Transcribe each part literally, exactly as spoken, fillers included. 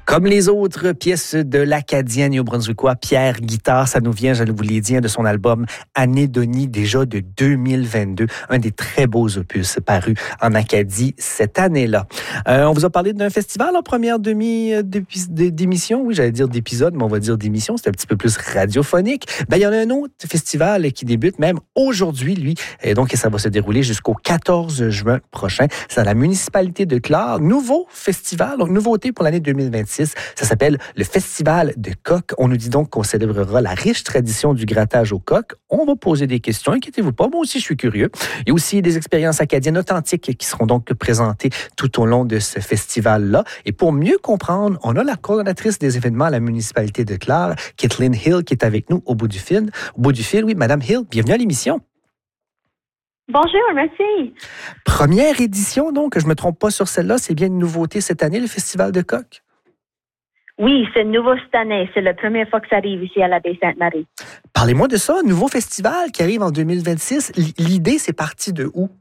Comme les autres pièces de l'Acadien néo-brunswickois Pierre Guitare, ça nous vient, je vous l'ai dit, de son album Anédonie, déjà de deux mille vingt-deux, un des très beaux opus parus en Acadie cette année-là. Euh, on vous a parlé d'un festival en première demi d'émission, oui, j'allais dire d'épisode, mais on va dire d'émission, c'est un petit peu plus radiophonique. Ben, il y en a un autre festival qui débute même aujourd'hui, lui, et donc ça va se dérouler jusqu'au quatorze juin prochain. C'est à la municipalité de Clare, nouveau festival, donc nouveauté pour l'année deux mille vingt-six. Ça s'appelle le Festival de coq. On nous dit donc qu'on célébrera la riche tradition du grattage au coq. On va poser des questions, inquiétez-vous pas, moi aussi je suis curieux. Il y a aussi des expériences acadiennes authentiques qui seront donc présentées tout au long de ce festival-là. Et pour mieux comprendre, on a la coordonnatrice des événements à la municipalité de Clare, Kathleen Hill, qui est avec nous au bout du fil. Au bout du fil, oui, Madame Hill, bienvenue à l'émission. Bonjour, merci. Première édition, donc, je ne me trompe pas sur celle-là, c'est bien une nouveauté cette année, le Festival de coq? Oui, c'est nouveau cette année. C'est la première fois que ça arrive ici à la baie Sainte-Marie. Parlez-moi de ça, nouveau festival qui arrive en deux mille vingt-six. L'idée, c'est parti de où?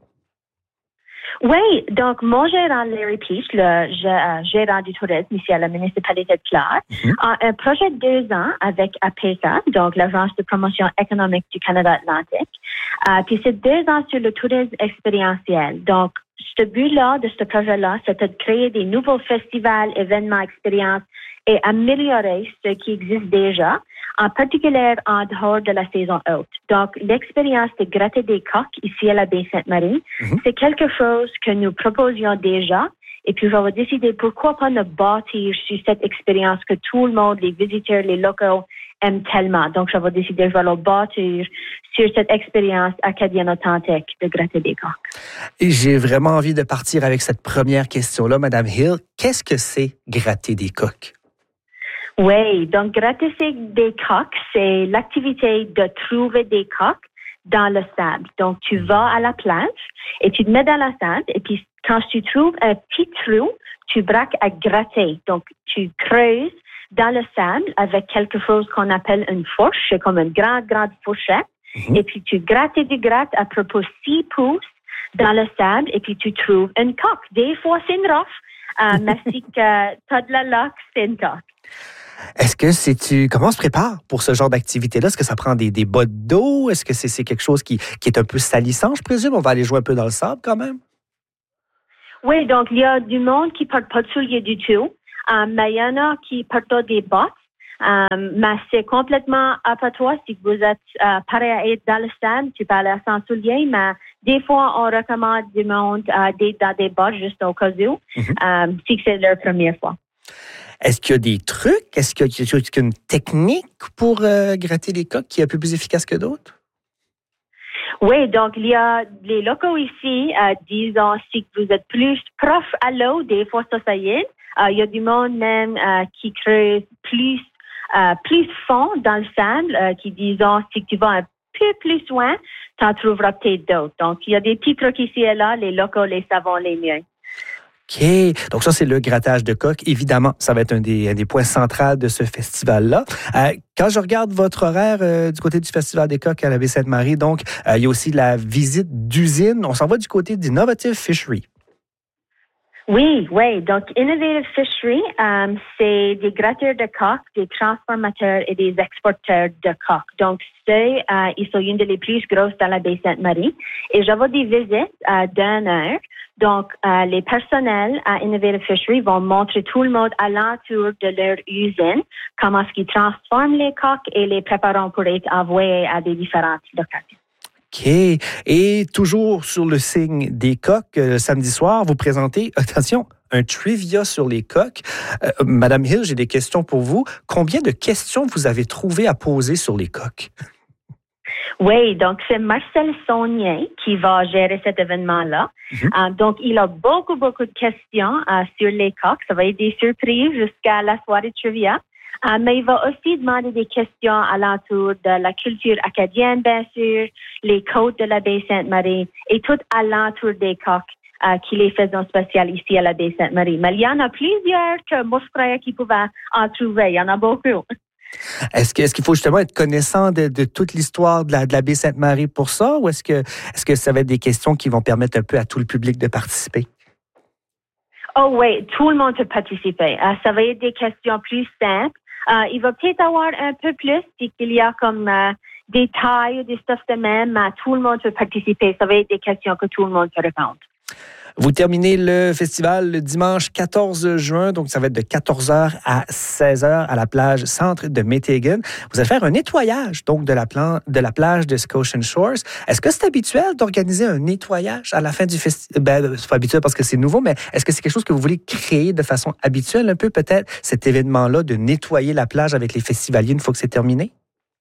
Oui, donc mon gérant Larry Peach, le gérant du tourisme ici à la municipalité de Clare, mm-hmm. a un projet de deux ans avec A P E C A, donc l'Agence de promotion économique du Canada Atlantique. Euh, puis c'est deux ans sur le tourisme expérientiel. Donc, ce but-là, de ce projet-là, c'était de créer des nouveaux festivals, événements, expériences et améliorer ce qui existe déjà, en particulier en dehors de la saison haute. Donc, l'expérience de gratter des coqs ici à la baie Sainte-Marie, mm-hmm. c'est quelque chose que nous proposions déjà. Et puis, on va décider pourquoi pas ne bâtir sur cette expérience que tout le monde, les visiteurs, les locaux, aiment tellement. Donc, je vais décider, je vais le bâtir sur cette expérience acadienne authentique de gratter des coqs. Et j'ai vraiment envie de partir avec cette première question-là, Madame Hill. Qu'est-ce que c'est gratter des coqs? Oui, donc gratter des coqs, c'est l'activité de trouver des coqs dans le sable. Donc, tu vas à la plage et tu te mets dans la sable et puis quand tu trouves un petit trou, tu braques à gratter. Donc, tu creuses dans le sable avec quelque chose qu'on appelle une fourche, c'est comme une grande, grande fourchette. Mm-hmm. Et puis, tu grattes et tu grattes à propos six pouces dans le sable et puis tu trouves une coque. Des fois, c'est une roche, euh, mais si tu as de la luck, c'est une coque. Est-ce que c'est tu comment on se prépare pour ce genre d'activité-là? Est-ce que ça prend des, des bottes d'eau? Est-ce que c'est, c'est quelque chose qui, qui est un peu salissant, je présume? On va aller jouer un peu dans le sable quand même? Oui, donc il y a du monde qui ne porte pas de souliers du tout, euh, mais il y en a qui portent des bottes. Euh, mais c'est complètement à toi si vous êtes euh, prêt à être dans le sable, tu peux aller sans souliers, mais des fois, on recommande du monde euh, d'être dans des bottes juste au cas où, mm-hmm. euh, si c'est leur première fois. Est-ce qu'il y a des trucs? Est-ce qu'il y a une technique pour euh, gratter les coqs qui est un peu plus efficace que d'autres? Oui, donc il y a les locaux ici, euh, disons, si vous êtes plus proche à l'eau, des fois ça, ça y est. Euh, il y a du monde même euh, qui creuse plus, euh, plus fond dans le sable, euh, qui disons, si tu vas un peu plus loin, tu en trouveras peut-être d'autres. Donc, il y a des petits trucs ici et là, les locaux les savent les mieux. OK. Donc, ça, c'est le grattage de coq. Évidemment, ça va être un des, un des points centraux de ce festival-là. Euh, quand je regarde votre horaire euh, du côté du Festival des coqs à la baie Sainte-Marie, donc, euh, il y a aussi la visite d'usine. On s'en va du côté d'Innovative Fishery. Oui, oui. Donc, Innovative Fishery, euh, c'est des gratteurs de coqs, des transformateurs et des exporteurs de coqs. Donc, c'est, euh, ils sont une des plus grosses dans la baie Sainte-Marie. Et j'avais des visites euh, d'une heure. Donc, euh, les personnels à Innovative Fishery vont montrer tout le monde alentour de leur usine comment est-ce qu'ils transforment les coqs et les préparent pour être envoyés à des différentes locations. OK. Et toujours sur le signe des coqs, euh, samedi soir, vous présentez, attention, un trivia sur les coqs. Euh, Madame Hill, j'ai des questions pour vous. Combien de questions vous avez trouvé à poser sur les coqs? Oui, donc c'est Marcel Saunier qui va gérer cet événement-là. Mm-hmm. Euh, donc, il a beaucoup, beaucoup de questions euh, sur les coqs. Ça va être des surprises jusqu'à la soirée trivia. Euh, mais il va aussi demander des questions alentour de la culture acadienne, bien sûr, les côtes de la baie Sainte-Marie et tout alentour des coqs euh, qui les faisons spécial ici à la baie Sainte-Marie. Mais il y en a plusieurs que moi, je croyais qu'ils pouvaient en trouver. Il y en a beaucoup. Est-ce, que, est-ce qu'il faut justement être connaissant de, de toute l'histoire de la, de la baie Sainte-Marie pour ça, ou est-ce que, est-ce que ça va être des questions qui vont permettre un peu à tout le public de participer? Oh oui, tout le monde peut participer. Uh, ça va être des questions plus simples. Uh, il va peut-être avoir un peu plus, si qu'il y a comme uh, des tailles ou des stuff de même, mais tout le monde peut participer. Ça va être des questions que tout le monde peut répondre. Vous terminez le festival le dimanche quatorze juin, donc ça va être de quatorze heures à seize heures à la plage centre de Métégan. Vous allez faire un nettoyage donc de la, plan- de la plage de Scotian Shores. Est-ce que c'est habituel d'organiser un nettoyage à la fin du festival? Ben, c'est pas habituel parce que c'est nouveau, mais est-ce que c'est quelque chose que vous voulez créer de façon habituelle un peu peut-être, cet événement-là de nettoyer la plage avec les festivaliers une fois que c'est terminé?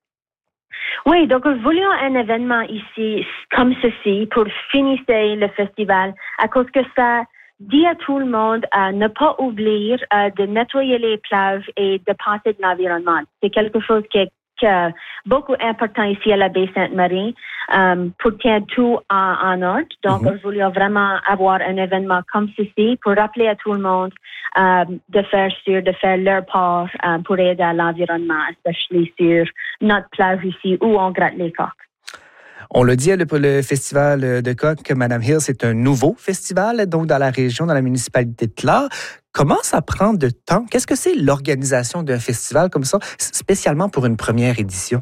Oui, donc nous voulions un événement ici comme ceci pour finir le festival à cause que ça dit à tout le monde à ne pas oublier euh, de nettoyer les plages et de penser de l'environnement. C'est quelque chose qui est que beaucoup important ici à la baie Sainte-Marie um, pour tenir tout en, en ordre. Donc, mm-hmm. nous voulions vraiment avoir un événement comme ceci pour rappeler à tout le monde um, de faire sûr, de faire leur part um, pour aider à l'environnement, especially sur notre plage ici où on gratte les coques. On l'a dit, le, le festival de coques, Madame Hill, c'est un nouveau festival, donc dans la région, dans la municipalité de Clare. Comment ça prend de temps? Qu'est-ce que c'est l'organisation d'un festival comme ça, spécialement pour une première édition?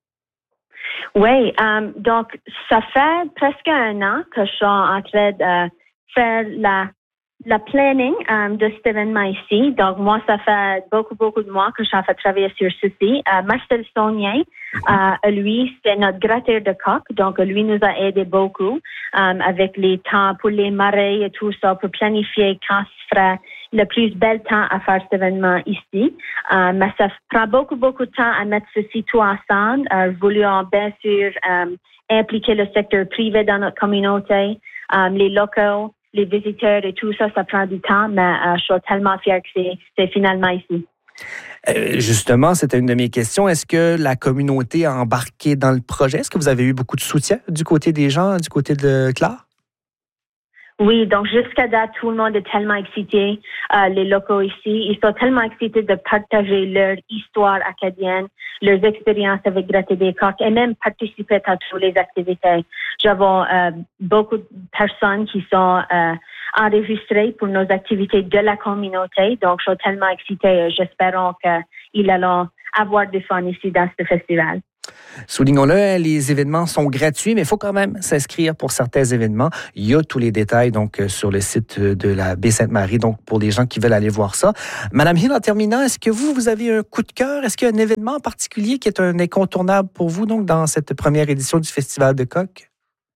Oui, um, donc ça fait presque un an que je suis en train de faire la Le planning um, de cet événement ici. Donc, moi, ça fait beaucoup, beaucoup de mois que je suis en train de travailler sur ceci. Uh, Marcel Saunier, uh, lui, c'est notre gratteur de coques. Donc, lui nous a aidé beaucoup um, avec les temps pour les marées et tout ça, pour planifier quand ce sera le plus bel temps à faire cet événement ici. Uh, mais ça prend beaucoup, beaucoup de temps à mettre ceci tout ensemble. Uh, nous voulions bien sûr um, impliquer le secteur privé dans notre communauté, um, les locaux, les visiteurs et tout ça, ça prend du temps, mais euh, je suis tellement fière que c'est, c'est finalement ici. Euh, justement, c'était une de mes questions. Est-ce que la communauté a embarqué dans le projet? Est-ce que vous avez eu beaucoup de soutien du côté des gens, du côté de Clare? Oui, donc jusqu'à date, tout le monde est tellement excité. Euh, les locaux ici, ils sont tellement excités de partager leur histoire acadienne, leurs expériences avec gratter des coques et même participer à toutes les activités. J'avais euh, beaucoup de personnes qui sont euh, enregistrées pour nos activités de la communauté. Donc, je suis tellement excitée. J'espère qu'ils allont avoir du fun ici dans ce festival. Soulignons-le, les événements sont gratuits, mais il faut quand même s'inscrire pour certains événements. Il y a tous les détails donc sur le site de la baie Sainte-Marie, donc pour les gens qui veulent aller voir ça. Madame Hill, en terminant, est-ce que vous, vous avez un coup de cœur? Est-ce qu'il y a un événement en particulier qui est un incontournable pour vous donc dans cette première édition du Festival de coques?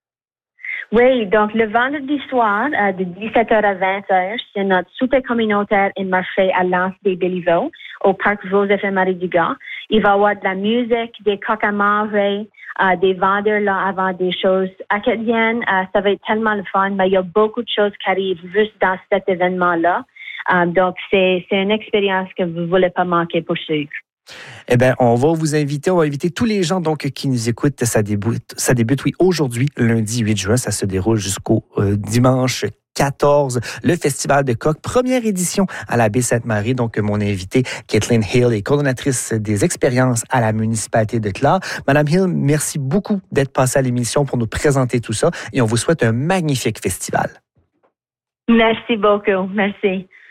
Oui, donc le vendredi soir, euh, de dix-sept heures à vingt heures, c'est notre souper communautaire et marché à l'Anse des Béliveaux, au parc Joseph et Marie Dugas. Il va y avoir de la musique, des coques à manger, euh, des vendeurs là avant des choses acadiennes. Euh, ça va être tellement le fun, mais il y a beaucoup de choses qui arrivent juste dans cet événement-là. Euh, donc, c'est, c'est une expérience que vous ne voulez pas manquer pour sûr. Eh bien, on va vous inviter, on va inviter tous les gens donc qui nous écoutent. Ça débute, ça débute oui, aujourd'hui, lundi huit juin. Ça se déroule jusqu'au euh, dimanche quatorze, le Festival de coques, première édition à la baie Sainte-Marie. Donc, mon invitée, Kathleen Hill, est coordonnatrice des expériences à la municipalité de Clare. Madame Hill, merci beaucoup d'être passée à l'émission pour nous présenter tout ça et on vous souhaite un magnifique festival. Merci beaucoup. Merci.